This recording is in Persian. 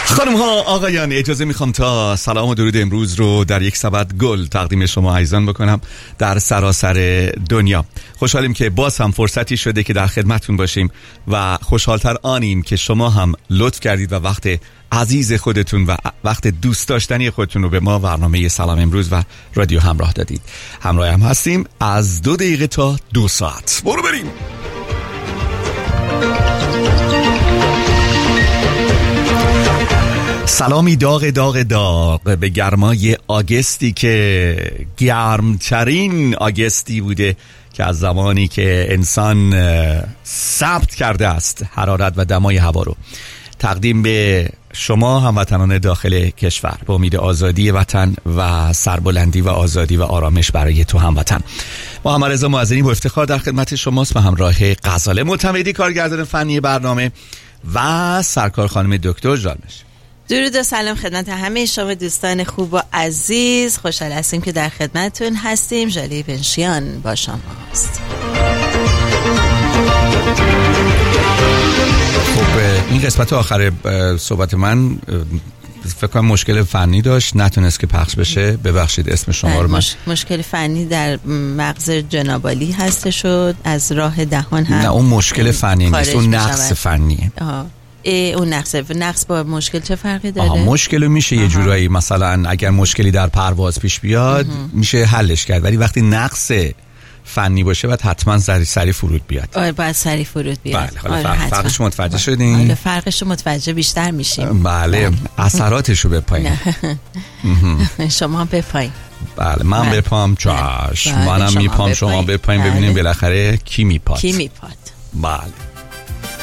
خانم ها آقایان، اجازه میخوام تا سلام و درود امروز رو در یک سبد گل تقدیم شما عزیزان بکنم در سراسر دنیا. خوشحالیم که باز هم فرصتی شده که در خدمتتون باشیم و خوشحالتر آنیم که شما هم لطف کردید و وقت عزیز خودتون و وقت دوست داشتنی خودتون رو به ما برنامه سلام امروز و رادیو همراه دادید. همراه هم هستیم از 2 دقیقه تا 2 ساعت. برو بریم. سلامی داغ داغ داغ به گرمای آگستی که گرمترین آگستی بوده که از زمانی که انسان ثبت کرده است حرارت و دمای هوا رو. تقدیم به شما هموطنان داخل کشور به امید آزادی وطن و سربلندی و آزادی و آرامش برای تو هموطن. محمد رضا معظمی با افتخار در خدمت شماست به همراه غزاله معتمدی کارگردان فنی برنامه و سرکار خانم دکتر جانمش. درود و سلام خدمت همه شما دوستان خوب و عزیز. خوشحال هستیم که در خدمتتون هستیم. ژاله بنشیان با شماست. خب این قسمت آخر صحبت من فکر کنم مشکل فنی داشت، نتونست که پخش بشه. ببخشید اسم شما رو من مشکل فنی در مغز جناب عالی هست شد از راه دهان هم. نه اون مشکل فنی نیست، اون نقص فنیه. اون نقص با مشکل چه فرقی داره؟ مشکل میشه یه جورایی مثلا اگر مشکلی در پرواز پیش بیاد میشه حلش کرد، ولی وقتی نقص فنی باشه باید حتما سری فرود بیاد. باید سری فرود بیاد. بله. فرقش متوجه شدین؟ فرقش متوجه بیشتر میشیم. بله. اثراتشو بپایین. شما هم بپایین. بله من بپام چشم. منم میپام شما بپایین. ببینیم بالاخره کی میپاد. بله.